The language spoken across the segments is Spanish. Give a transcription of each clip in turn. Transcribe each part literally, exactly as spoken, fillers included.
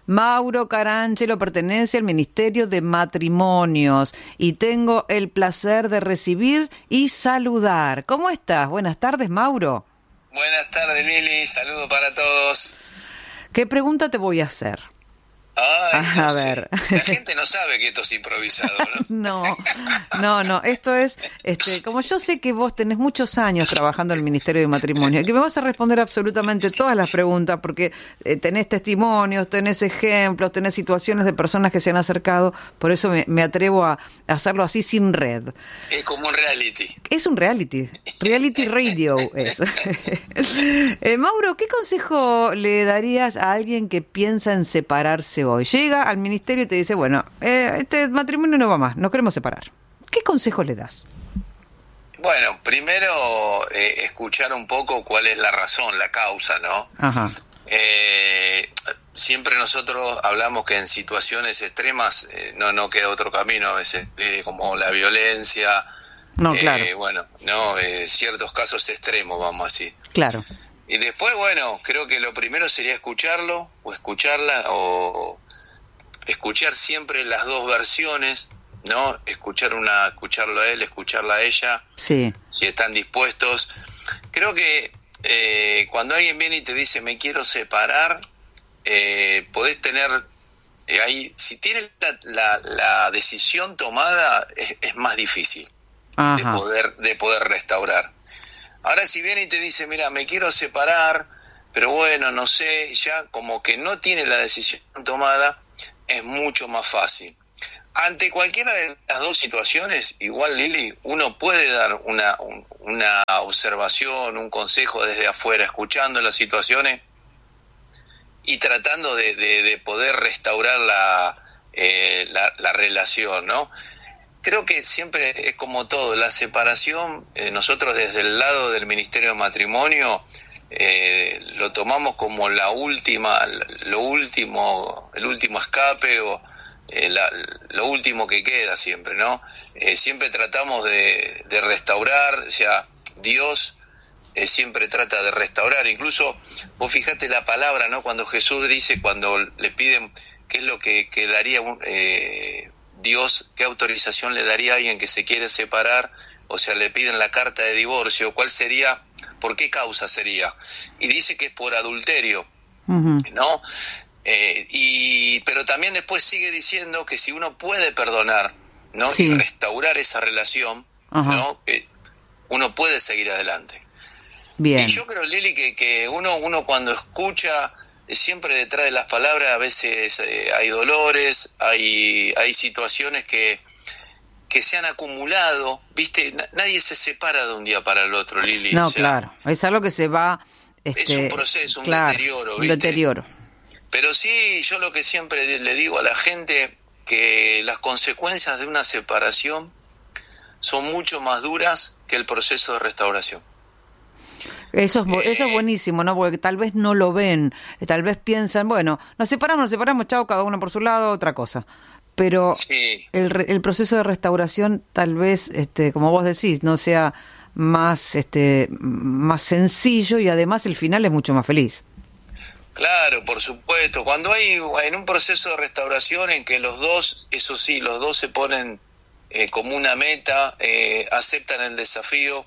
Mauro Carangelo pertenece al Ministerio de Matrimonios y tengo el placer de recibir y saludar. ¿Cómo estás? Buenas tardes, Mauro. Buenas tardes, Lili. Saludos para todos. ¿Qué pregunta te voy a hacer? Ay, a no ver. Sé. La gente no sabe que esto es improvisado, ¿no? No, no, no. Esto es, este, como yo sé que vos tenés muchos años trabajando en el Ministerio de Matrimonio, y que me vas a responder absolutamente todas las preguntas, porque eh, tenés testimonios, tenés ejemplos, tenés situaciones de personas que se han acercado, por eso me, me atrevo a, a hacerlo así sin red. Es como un reality. Es un reality, reality radio es. eh, Mauro, ¿qué consejo le darías a alguien que piensa en separarse hoy? Llega al ministerio y te dice, bueno, eh, este matrimonio no va más, nos queremos separar. ¿Qué consejo le das? Bueno, primero eh, escuchar un poco cuál es la razón, la causa, ¿no? Ajá. Eh, siempre nosotros hablamos que en situaciones extremas eh, no no queda otro camino, a veces eh, como la violencia, no, eh, claro. bueno, no eh, ciertos casos extremos, vamos así. Claro. Y después, bueno, creo que lo primero sería escucharlo o escucharla o escuchar siempre las dos versiones, ¿no? Escuchar una, escucharlo a él, escucharla a ella, sí. Si están dispuestos. Creo que eh, cuando alguien viene y te dice me quiero separar, eh, podés tener eh, ahí, si tienes la, la, la decisión tomada, es, es más difícil de poder, de poder restaurar. Ahora si viene y te dice, mira, me quiero separar, pero bueno, no sé, ya como que no tiene la decisión tomada, es mucho más fácil. Ante cualquiera de las dos situaciones, igual, Lili, uno puede dar una, un, una observación, un consejo desde afuera, escuchando las situaciones y tratando de, de, de poder restaurar la, eh, la, la relación, ¿no? Creo que siempre es como todo, la separación, eh, nosotros desde el lado del Ministerio de Matrimonio eh, lo tomamos como la última, lo último, el último escape o eh, la, lo último que queda siempre, ¿no? Eh, siempre tratamos de, de restaurar, o sea, Dios eh, siempre trata de restaurar, incluso vos fijate la palabra, ¿no? Cuando Jesús dice, cuando le piden qué es lo que, que daría un... Eh, Dios, ¿qué autorización le daría a alguien que se quiere separar? O sea, le piden la carta de divorcio, ¿cuál sería? ¿Por qué causa sería? Y dice que es por adulterio, uh-huh. ¿no? Eh, y pero también después sigue diciendo que si uno puede perdonar, ¿no? Sí. Y restaurar esa relación, uh-huh. ¿no? Eh, uno puede seguir adelante. Bien. Y yo creo, Lili, que, que uno, uno cuando escucha... siempre detrás de las palabras a veces eh, hay dolores, hay hay situaciones que que se han acumulado, ¿viste? N- nadie se separa de un día para el otro, Lili. No, o sea, claro, es algo que se va... Este, es un proceso, un claro, deterioro, ¿viste? Un deterioro. Pero sí, yo lo que siempre le digo a la gente, que las consecuencias de una separación son mucho más duras que el proceso de restauración. Eso es, eso es buenísimo, ¿no? Porque tal vez no lo ven, tal vez piensan, bueno, nos separamos, nos separamos, chao, cada uno por su lado, otra cosa. Pero sí. el, el proceso de restauración tal vez, este, como vos decís, no sea más, este, más sencillo y además el final es mucho más feliz. Claro, por supuesto. Cuando hay en un proceso de restauración en que los dos, eso sí, los dos se ponen eh, como una meta, eh, aceptan el desafío,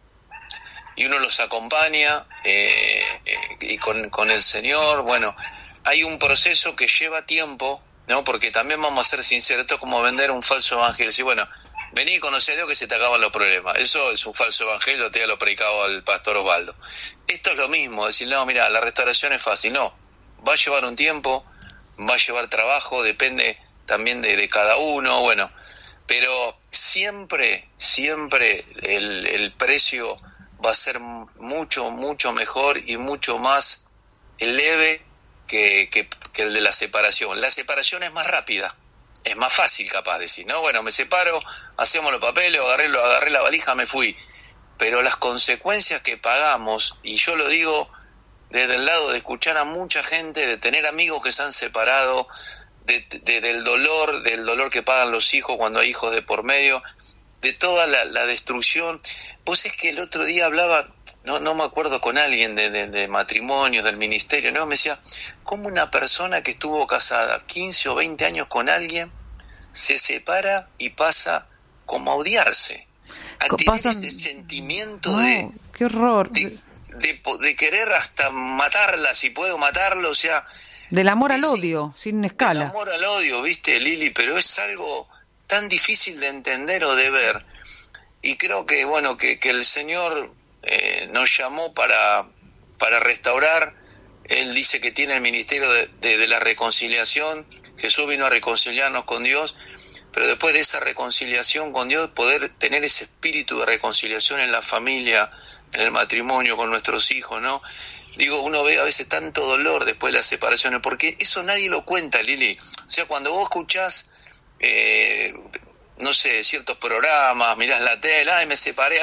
y uno los acompaña eh, eh, y con, con el Señor, bueno, hay un proceso que lleva tiempo, ¿no? Porque también vamos a ser sinceros, esto es como vender un falso evangelio, decir, bueno, vení y conocí a Dios que se te acaban los problemas, eso es un falso evangelio, te lo predicaba el pastor Osvaldo. Esto es lo mismo, decir, no, mira, la restauración es fácil, no, va a llevar un tiempo, va a llevar trabajo, depende también de, de cada uno, bueno, pero siempre, siempre el, el precio va a ser mucho, mucho mejor y mucho más leve que, que, que el de la separación. La separación es más rápida, es más fácil capaz de decir, ¿no? Bueno, me separo, hacemos los papeles, agarré, lo, agarré la valija, me fui. Pero las consecuencias que pagamos, y yo lo digo desde el lado de escuchar a mucha gente, de tener amigos que se han separado, de, de, del dolor, del dolor que pagan los hijos cuando hay hijos de por medio, de toda la, la destrucción. Vos es que el otro día hablaba, no no me acuerdo, con alguien de, de, de matrimonios, del ministerio, no, me decía, ¿cómo una persona que estuvo casada quince o veinte años con alguien se separa y pasa como a odiarse? A tener Pasan... ese sentimiento oh, de... ¡Qué horror! De, de, de querer hasta matarla, si puedo matarlo, o sea... Del amor al es, odio, sin escala. Del amor al odio, viste, Lili, pero es algo tan difícil de entender o de ver. Y creo que, bueno, que, que el Señor eh, nos llamó para, para restaurar. Él dice que tiene el ministerio de, de, de la reconciliación. Jesús vino a reconciliarnos con Dios, pero después de esa reconciliación con Dios, poder tener ese espíritu de reconciliación en la familia, en el matrimonio, con nuestros hijos, ¿no? Digo, uno ve a veces tanto dolor después de las separaciones, porque eso nadie lo cuenta, Lili. O sea, cuando vos escuchás, eh, no sé, ciertos programas, mirás la tele, ay, me separé,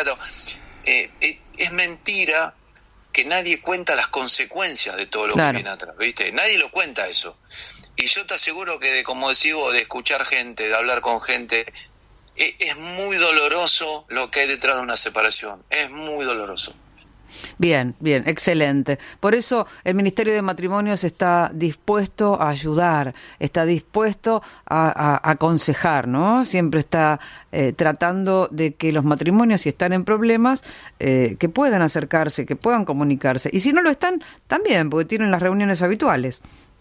eh, eh, es mentira que nadie cuenta las consecuencias de todo lo claro. que viene atrás, ¿viste? Nadie lo cuenta eso. Y yo te aseguro que, de, como decís vos, de escuchar gente, de hablar con gente, eh, es muy doloroso lo que hay detrás de una separación, es muy doloroso. Bien, bien, excelente. Por eso el Ministerio de Matrimonios está dispuesto a ayudar, está dispuesto a, a, a aconsejar, ¿no? Siempre está eh, tratando de que los matrimonios, si están en problemas, eh, que puedan acercarse, que puedan comunicarse. Y si no lo están, también, porque tienen las reuniones habituales.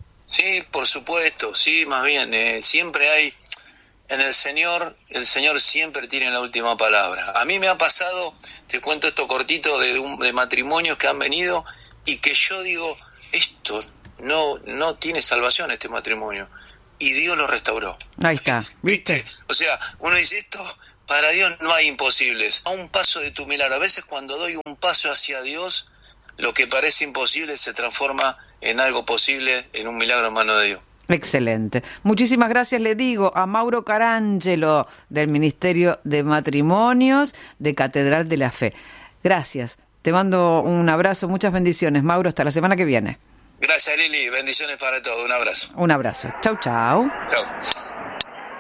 Sí, por supuesto, sí, más bien, eh, siempre hay... En el Señor, el Señor siempre tiene la última palabra. A mí me ha pasado, te cuento esto cortito, de, un, de matrimonios que han venido y que yo digo, esto no no tiene salvación, este matrimonio. Y Dios lo restauró. Ahí está, ¿viste? ¿Viste? O sea, uno dice, esto, para Dios no hay imposibles. A un paso de tu milagro. A veces cuando doy un paso hacia Dios, lo que parece imposible se transforma en algo posible, en un milagro en mano de Dios. Excelente. Muchísimas gracias, le digo, a Mauro Carangelo, del Ministerio de Matrimonios de Catedral de la Fe. Gracias. Te mando un abrazo, muchas bendiciones, Mauro. Hasta la semana que viene. Gracias, Lili. Bendiciones para todos. Un abrazo. Un abrazo. Chau, chau. Chau.